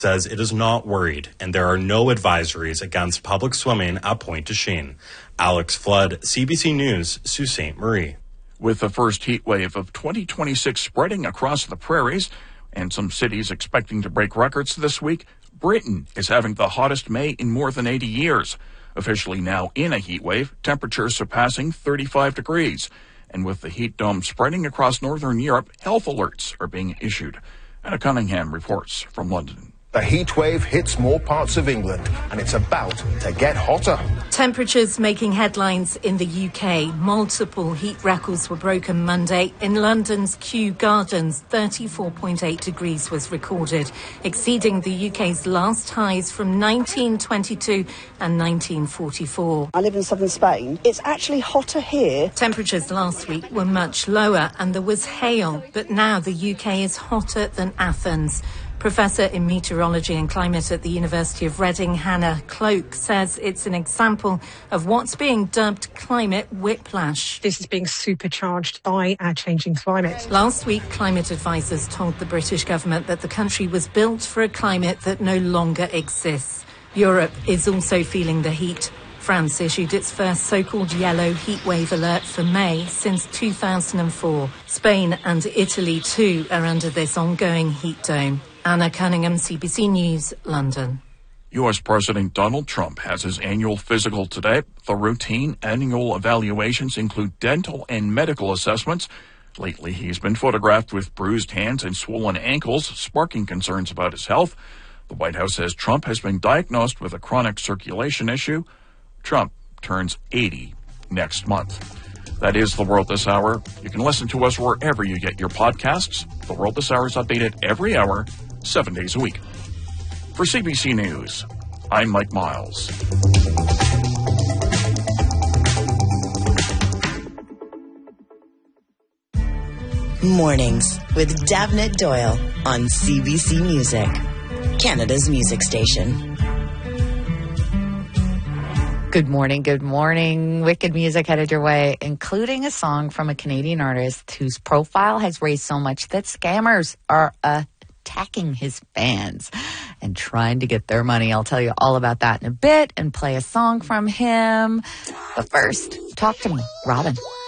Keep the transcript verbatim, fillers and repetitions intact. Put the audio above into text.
says it is not worried and there are no advisories against public swimming at Pointe du Chien. Alex Flood, C B C News, Sault Ste. Marie. With the first heat wave of twenty twenty-six spreading across the prairies and some cities expecting to break records this week, Britain is having the hottest May in more than eighty years. Officially now in a heat wave, temperatures surpassing thirty-five degrees. And with the heat dome spreading across northern Europe, health alerts are being issued. Anna Cunningham reports from London. The heat wave hits more parts of England, and it's about to get hotter. Temperatures making headlines in the U K. Multiple heat records were broken Monday. In London's Kew Gardens, thirty-four point eight degrees was recorded, exceeding the U K's last highs from nineteen twenty-two and nineteen forty-four. I live in southern Spain. It's actually hotter here. Temperatures last week were much lower and there was hail, but now the U K is hotter than Athens. Professor in Meteorology and Climate at the University of Reading, Hannah Cloak, says it's an example of what's being dubbed climate whiplash. This is being supercharged by our changing climate. Last week, climate advisors told the British government that the country was built for a climate that no longer exists. Europe is also feeling the heat. France issued its first so-called yellow heatwave alert for May since two thousand four. Spain and Italy, too, are under this ongoing heat dome. Anna Cunningham, C B C News, London. U S President Donald Trump has his annual physical today. The routine annual evaluations include dental and medical assessments. Lately, he's been photographed with bruised hands and swollen ankles, sparking concerns about his health. The White House says Trump has been diagnosed with a chronic circulation issue. Trump turns eighty next month. That is The World This Hour. You can listen to us wherever you get your podcasts. The World This Hour is updated every hour, seven days a week. For C B C News, I'm Mike Miles. Mornings with Davnit Doyle on C B C Music, Canada's music station. Good morning, good morning. Wicked music headed your way, including a song from a Canadian artist whose profile has raised so much that scammers are attacking his fans and trying to get their money. I'll tell you all about that in a bit and play a song from him. But first, talk to me, Robin.